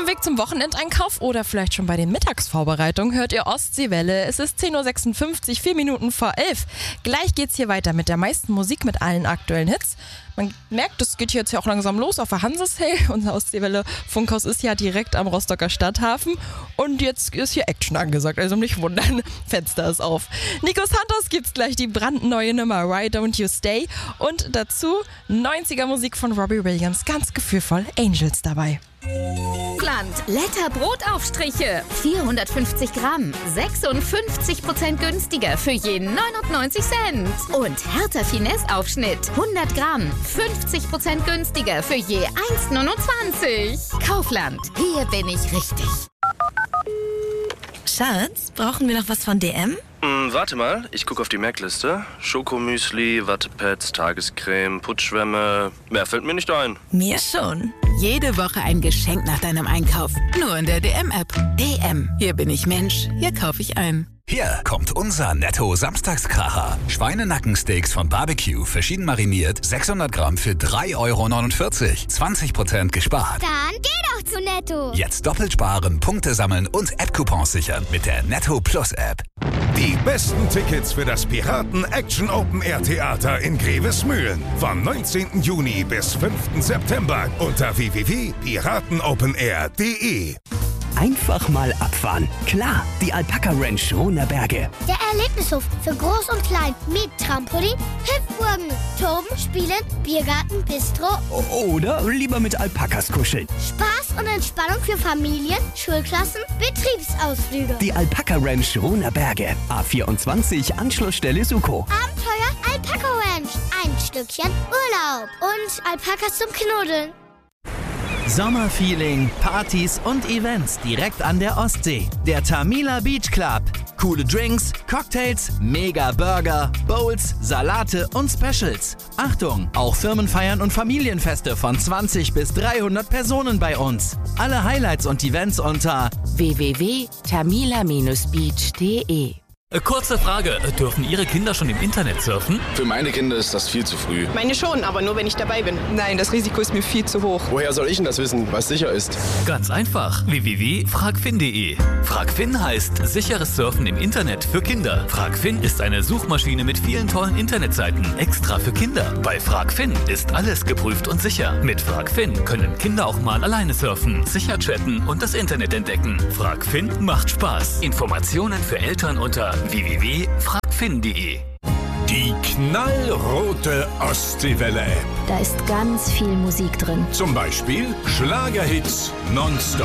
dem Weg zum Wochenendeinkauf oder vielleicht schon bei den Mittagsvorbereitungen hört ihr Ostseewelle. Es ist 10.56 Uhr, 4 Minuten vor 11. Gleich geht's hier weiter mit der meisten Musik mit allen aktuellen Hits. Man merkt, es geht hier jetzt ja auch langsam los auf der Hansesay. Unser Ostseewelle Funkhaus ist ja direkt am Rostocker Stadthafen. Und jetzt ist hier Action angesagt, also nicht wundern, Fenster ist auf. Nico Santos gibt's gleich die brandneue Nummer Why Don't You Stay und dazu 90er Musik von Robbie Williams, ganz gefühlvoll Angels dabei. Land, Letter Brotaufstriche, 450 Gramm, 56% günstiger für je 99 Cent. Und Hertha Finesse Aufschnitt, 100 Gramm, 50% günstiger für je 1,29. Kaufland, hier bin ich richtig. Schatz, brauchen wir noch was von DM? Warte mal, ich gucke auf die Merkliste. Schokomüsli, Wattepads, Tagescreme, Putzschwämme. Mehr fällt mir nicht ein. Mir schon. Jede Woche ein Geschenk nach deinem Einkauf. Nur in der DM-App. DM. Hier bin ich Mensch. Hier kaufe ich ein. Hier kommt unser Netto-Samstagskracher. Schweinenackensteaks von Barbecue, verschieden mariniert, 600 Gramm für 3,49 €. 20% gespart. Dann geh doch zu Netto. Jetzt doppelt sparen, Punkte sammeln und App-Coupons sichern mit der Netto Plus App. Die besten Tickets für das Piraten Action Open Air Theater in Grevesmühlen. Vom 19. Juni bis 5. September unter www.piratenopenair.de. Einfach mal abfahren. Klar, die Alpaka Ranch Runerberge. Der Erlebnishof für Groß und Klein mit Trampolin, Hüpfburgen, Toben, Spielen, Biergarten, Bistro. Oder lieber mit Alpakas kuscheln. Spaß und Entspannung für Familien, Schulklassen, Betriebsausflüge. Die Alpaka Ranch Runerberge. A24 Anschlussstelle Suko. Abenteuer Alpaka Ranch. Ein Stückchen Urlaub. Und Alpakas zum Knuddeln. Sommerfeeling, Partys und Events direkt an der Ostsee. Der Tamila Beach Club. Coole Drinks, Cocktails, mega Burger, Bowls, Salate und Specials. Achtung, auch Firmenfeiern und Familienfeste von 20 bis 300 Personen bei uns. Alle Highlights und Events unter www.tamila-beach.de. Kurze Frage, dürfen Ihre Kinder schon im Internet surfen? Für meine Kinder ist das viel zu früh. Meine schon, aber nur wenn ich dabei bin. Nein, das Risiko ist mir viel zu hoch. Woher soll ich denn das wissen, was sicher ist? Ganz einfach, www.fragfin.de. Fragfin heißt sicheres Surfen im Internet für Kinder. Fragfin ist eine Suchmaschine mit vielen tollen Internetseiten, extra für Kinder. Bei Fragfin ist alles geprüft und sicher. Mit Fragfin können Kinder auch mal alleine surfen, sicher chatten und das Internet entdecken. Fragfin macht Spaß. Informationen für Eltern unter www.fragfin.de. Die knallrote Ostseewelle-App. Da ist ganz viel Musik drin. Zum Beispiel Schlagerhits nonstop.